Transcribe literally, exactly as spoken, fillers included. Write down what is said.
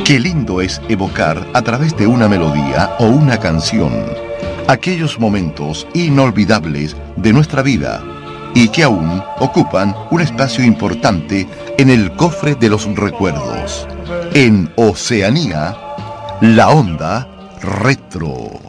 Qué lindo es evocar a través de una melodía o una canción aquellos momentos inolvidables de nuestra vida y que aún ocupan un espacio importante en el cofre de los recuerdos. En Oceanía, la onda retro.